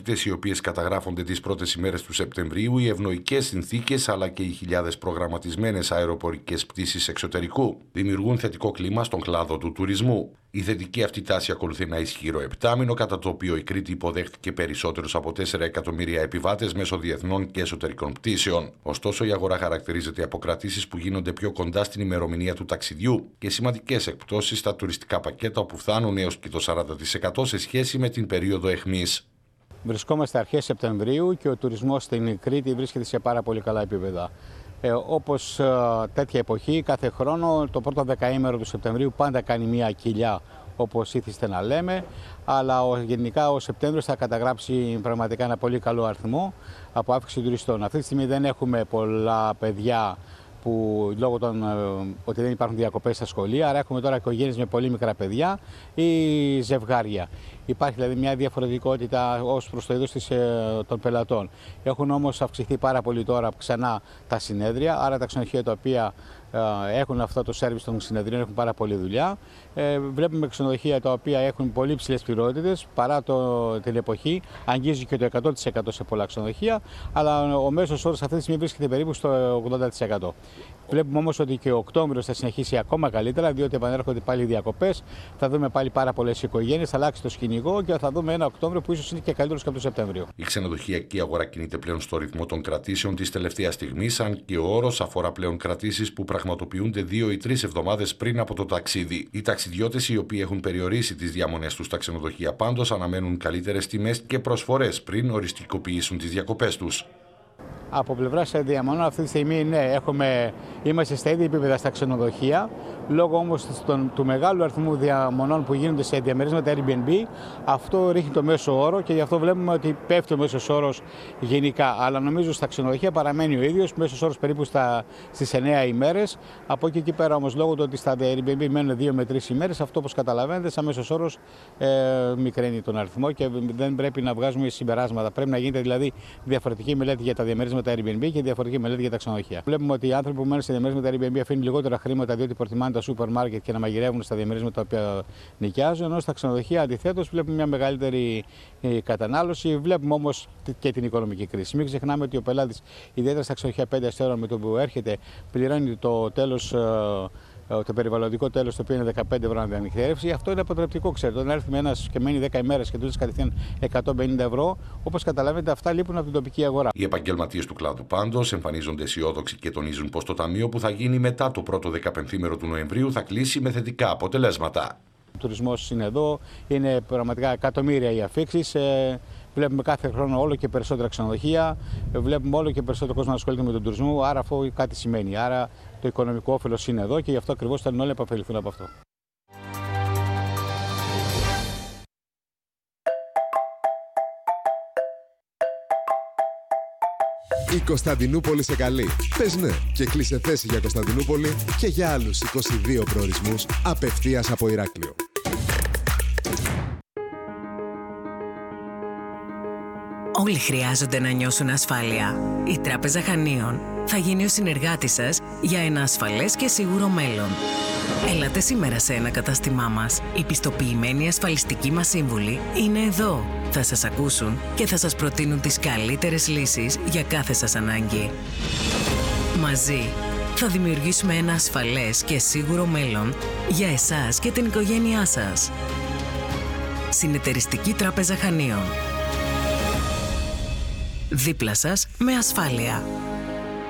ιδιότητες οι οποίες καταγράφονται τις πρώτες ημέρες του Σεπτεμβρίου, οι ευνοϊκές συνθήκες αλλά και οι χιλιάδες προγραμματισμένες αεροπορικές πτήσεις εξωτερικού δημιουργούν θετικό κλίμα στον κλάδο του τουρισμού. Η θετική αυτή τάση ακολουθεί ένα ισχυρό επτάμηνο, κατά το οποίο η Κρήτη υποδέχτηκε περισσότερους από 4 εκατομμύρια επιβάτες μέσω διεθνών και εσωτερικών πτήσεων. Ωστόσο, η αγορά χαρακτηρίζεται από κρατήσεις που γίνονται πιο κοντά στην ημερομηνία του ταξιδιού και σημαντικές εκπτώσεις στα τουριστικά πακέτα, όπου φτάνουν έως και το 40% σε σχέση με την περίοδο αιχμής. Βρισκόμαστε αρχές Σεπτεμβρίου και ο τουρισμός στην Κρήτη βρίσκεται σε πάρα πολύ καλά επίπεδα. Όπως τέτοια εποχή, κάθε χρόνο το πρώτο δεκαήμερο του Σεπτεμβρίου πάντα κάνει μια κοιλιά, όπως ήθιστε να λέμε, αλλά γενικά ο Σεπτέμβριος θα καταγράψει πραγματικά ένα πολύ καλό αριθμό από αύξηση τουριστών. Αυτή τη στιγμή δεν έχουμε πολλά παιδιά που λόγω ότι δεν υπάρχουν διακοπές στα σχολεία, άρα έχουμε τώρα οικογένειες με πολύ μικρά παιδιά ή ζευγάρια. Υπάρχει δηλαδή μια διαφορετικότητα ως προς το είδος των πελατών. Έχουν όμως αυξηθεί πάρα πολύ τώρα ξανά τα συνέδρια, άρα τα ξενοδοχεία τα οποία έχουν αυτό το σέρβις των συνεδρίων έχουν πάρα πολλή δουλειά. Βλέπουμε ξενοδοχεία τα οποία έχουν πολύ ψηλές πληρότητες παρά την εποχή, αγγίζει και το 100% σε πολλά ξενοδοχεία, αλλά ο μέσος όρος αυτή τη στιγμή βρίσκεται περίπου στο 80%. Βλέπουμε όμως ότι και ο Οκτώβριος θα συνεχίσει ακόμα καλύτερα, διότι επανέρχονται πάλι οι διακοπές. Θα δούμε πάλι πάρα πολλές οικογένειες, θα αλλάξει το σκηνικό και θα δούμε ένα Οκτώβριο που ίσως είναι και καλύτερος και από το Σεπτέμβριο. Η ξενοδοχειακή αγορά κινείται πλέον στο ρυθμό των κρατήσεων της τελευταίας στιγμής, αν και ο όρος αφορά πλέον κρατήσεις που πραγματοποιούνται 2 ή 3 εβδομάδες πριν από το ταξίδι. Οι ταξιδιώτες οι οποίοι έχουν περιορίσει τις διαμονές τους στα ξενοδοχεία πάντως αναμένουν καλύτερες τιμές και προσφορές πριν οριστικοποιήσουν τις διακοπές τους. Από πλευράς διαμονών αυτή τη στιγμή είμαστε στα ίδια επίπεδα στα ξενοδοχεία. Λόγω όμως του μεγάλου αριθμού διαμονών που γίνονται σε διαμερίσματα Airbnb, αυτό ρίχνει το μέσο όρο και γι' αυτό βλέπουμε ότι πέφτει ο μέσος όρος γενικά. Αλλά νομίζω στα ξενοδοχεία παραμένει ο ίδιος, μέσος όρος περίπου στις 9 ημέρες. Από εκεί πέρα όμως, λόγω του ότι στα Airbnb μένουν 2 με 3 ημέρες, αυτό όπως καταλαβαίνετε, σαν μέσος όρος μικραίνει τον αριθμό και δεν πρέπει να βγάζουμε συμπεράσματα. Πρέπει να γίνεται δηλαδή διαφορετική μελέτη για τα διαμερίσματα Airbnb και διαφορετική μελέτη για τα ξενοδοχεία. Βλέπουμε ότι οι άνθρωποι που μένουν σε διαμερίσματα Airbnb αφήνουν λιγότερα χρήματα διότι προτιμάνε τα σούπερ μάρκετ και να μαγειρεύουν στα διαμερίσματα τα οποία νοικιάζουν. Ενώ στα ξενοδοχεία αντιθέτως βλέπουμε μια μεγαλύτερη κατανάλωση. Βλέπουμε όμως και την οικονομική κρίση. Μην ξεχνάμε ότι ο πελάτης, ιδιαίτερα στα ξενοδοχεία 5 αστέρων, με το που έρχεται, πληρώνει το τέλος. Το περιβαλλοντικό τέλος, το οποίο είναι 15 ευρώ ανανυχθέρευση, αυτό είναι αποτρεπτικό. Ξέρετε, όταν έρθει ένας και μένει 10 ημέρες και του κατευθείαν 150 ευρώ, όπως καταλαβαίνετε, αυτά λείπουν από την τοπική αγορά. Οι επαγγελματίες του κλάδου πάντως εμφανίζονται αισιόδοξοι και τονίζουν πως το ταμείο που θα γίνει μετά το πρώτο 15ήμερο του Νοεμβρίου θα κλείσει με θετικά αποτελέσματα. Ο τουρισμός είναι εδώ, είναι πραγματικά εκατομμύρια οι αφήξεις. Βλέπουμε κάθε χρόνο όλο και περισσότερα ξενοδοχεία, βλέπουμε όλο και περισσότερο κόσμο να ασχολείται με τον τουρισμό, άρα αυτό κάτι σημαίνει. Άρα το οικονομικό όφελος είναι εδώ και γι' αυτό ακριβώς θέλουν όλοι να επωφεληθούν από αυτό. Η Κωνσταντινούπολη σε καλεί. Πες ναι και κλείσε θέση για Κωνσταντινούπολη και για άλλους 22 προορισμούς απευθείας από Ηράκλειο. Όλοι χρειάζονται να νιώσουν ασφάλεια. Η Τράπεζα Χανίων θα γίνει ο συνεργάτης σας για ένα ασφαλές και σίγουρο μέλλον. Έλατε σήμερα σε ένα κατάστημά μας. Οι πιστοποιημένοι ασφαλιστικοί μας σύμβουλοι είναι εδώ. Θα σας ακούσουν και θα σας προτείνουν τις καλύτερες λύσεις για κάθε σας ανάγκη. Μαζί θα δημιουργήσουμε ένα ασφαλές και σίγουρο μέλλον για εσάς και την οικογένειά σας. Συνεταιριστική Τράπεζα Χανίων. Δίπλα σας με ασφάλεια.